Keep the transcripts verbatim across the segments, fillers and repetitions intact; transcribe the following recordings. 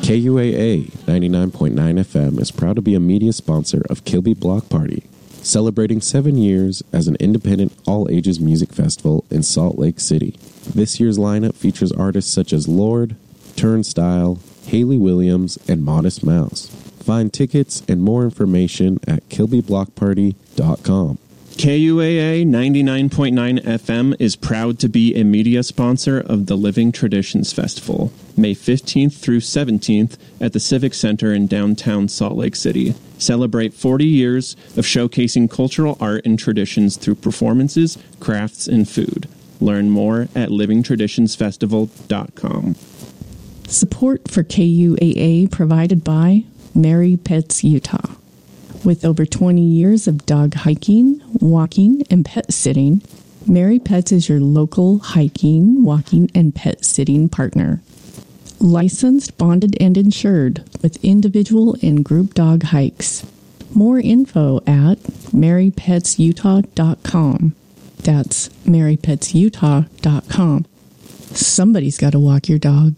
K U A A ninety-nine point nine F M is proud to be a media sponsor of Kilby Block Party, celebrating seven years as an independent all-ages music festival in Salt Lake City. This year's lineup features artists such as Lorde, Turnstile, Hayley Williams, and Modest Mouse. Find tickets and more information at kilby block party dot com. K U A A ninety-nine point nine F M is proud to be a media sponsor of the Living Traditions Festival, May fifteenth through seventeenth at the Civic Center in downtown Salt Lake City. Celebrate forty years of showcasing cultural art and traditions through performances, crafts, and food. Learn more at living traditions festival dot com. Support for K U A A provided by Mary Pets Utah. With over twenty years of dog hiking, walking, and pet sitting, Mary Pets is your local hiking, walking, and pet sitting partner. Licensed, bonded, and insured with individual and group dog hikes. More info at mary pets utah dot com. That's mary pets utah dot com. Somebody's got to walk your dog.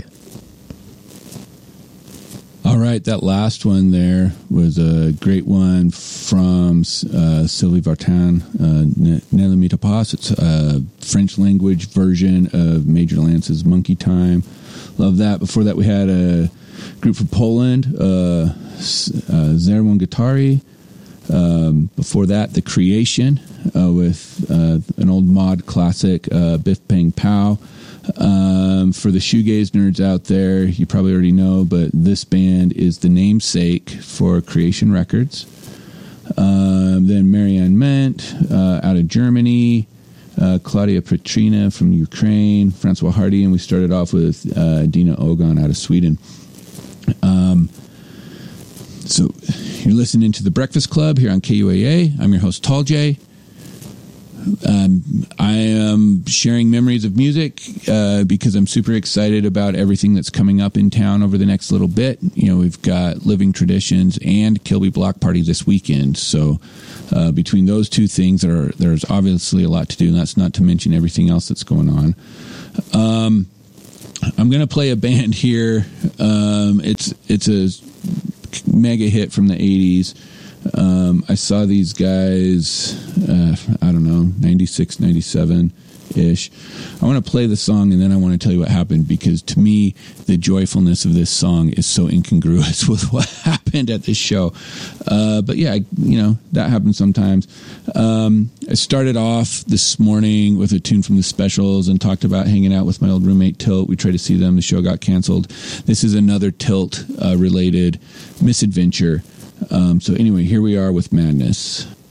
All right, that last one there was a great one from uh, Sylvie Vartan, uh, Ne le Mito Pas. It's a French language version of Major Lance's Monkey Time. Love that. Before that, we had a group from Poland, uh, uh, Zerwon Gitari. Um, before that, The Creation uh, with uh, an old mod classic, uh, Biff Bang Pow. Um, for the shoegaze nerds out there, you probably already know, but this band is the namesake for Creation Records. Um, then Marianne Ment uh, out of Germany, uh, Claudia Petrina from Ukraine, Francois Hardy, and we started off with uh, Dina Ogon out of Sweden. Um, so you're listening to The Breakfast Club here on K U A A. I'm your host, Tall J. Um, I am sharing memories of music uh, because I'm super excited about everything that's coming up in town over the next little bit. You know, we've got Living Traditions and Kilby Block Party this weekend. So uh, between those two things, there are, there's obviously a lot to do, and that's not to mention everything else that's going on. Um, I'm going to play a band here. Um, it's it's a mega hit from the eighties. Um, I saw these guys, uh, I don't know, ninety-six, ninety-seven-ish. I want to play the song, and then I want to tell you what happened, because to me, the joyfulness of this song is so incongruous with what happened at this show. Uh, but yeah, you know, that happens sometimes. Um, I started off this morning with a tune from the Specials and talked about hanging out with my old roommate, Tilt. We tried to see them. The show got canceled. This is another Tilt-related uh, misadventure. Um, so anyway, here we are with Madness.